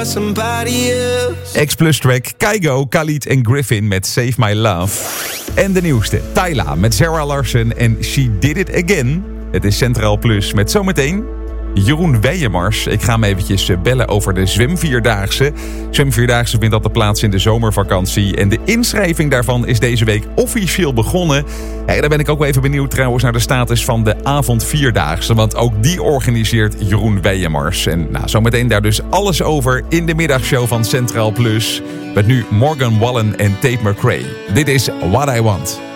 X+ track Kygo, Khalid en Griffin met Save My Love. En de nieuwste, Tyla met Zara Larsson en She Did It Again. Het is Centraal Plus met zometeen Jeroen Weijemars. Ik ga hem eventjes bellen over de zwemvierdaagse. Zwemvierdaagse vindt altijd plaats in de zomervakantie. En de inschrijving daarvan is deze week officieel begonnen. Ja, daar ben ik ook wel even benieuwd trouwens naar de status van de avondvierdaagse. Want ook die organiseert Jeroen Weijemars. En zometeen daar dus alles over in de middagshow van Centraal Plus. Met nu Morgan Wallen en Tate McRae. Dit is What I Want.